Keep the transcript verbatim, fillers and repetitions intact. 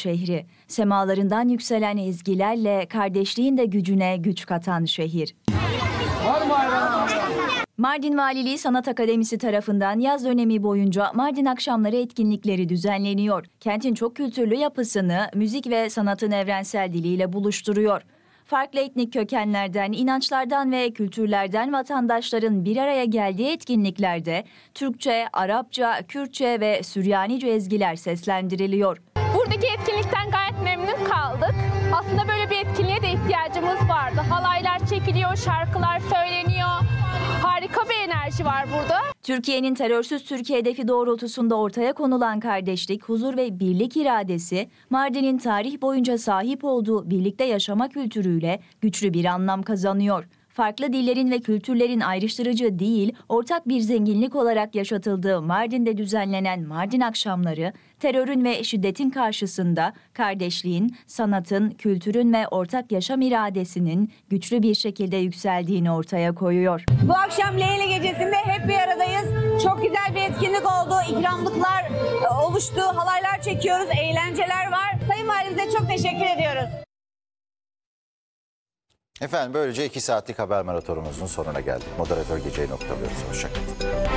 şehri. Semalarından yükselen ezgilerle kardeşliğin de gücüne güç katan şehir. Mardin Valiliği Sanat Akademisi tarafından yaz dönemi boyunca Mardin Akşamları etkinlikleri düzenleniyor. Kentin çok kültürlü yapısını müzik ve sanatın evrensel diliyle buluşturuyor. Farklı etnik kökenlerden, inançlardan ve kültürlerden vatandaşların bir araya geldiği etkinliklerde Türkçe, Arapça, Kürtçe ve Süryanice ezgiler seslendiriliyor. Buradaki etkinlikten gayet memnun kaldık. Aslında böyle bir etkinliğe de ihtiyacımız vardı. Halaylar çekiliyor, şarkılar söyleniyor. Harika bir enerji var burada. Türkiye'nin terörsüz Türkiye hedefi doğrultusunda ortaya konulan kardeşlik, huzur ve birlik iradesi, Mardin'in tarih boyunca sahip olduğu birlikte yaşama kültürüyle güçlü bir anlam kazanıyor. Farklı dillerin ve kültürlerin ayrıştırıcı değil, ortak bir zenginlik olarak yaşatıldığı Mardin'de düzenlenen Mardin Akşamları, terörün ve şiddetin karşısında kardeşliğin, sanatın, kültürün ve ortak yaşam iradesinin güçlü bir şekilde yükseldiğini ortaya koyuyor. Bu akşam Leyli Gecesi'nde hep bir aradayız. Çok güzel bir etkinlik oldu. İkramlıklar oluştu, halaylar çekiyoruz, eğlenceler var. Sayın Valimize çok teşekkür ediyoruz. Efendim böylece iki saatlik haber maratonumuzun sonuna geldik. Moderatör geceyi noktalıyoruz. Hoşçakalın.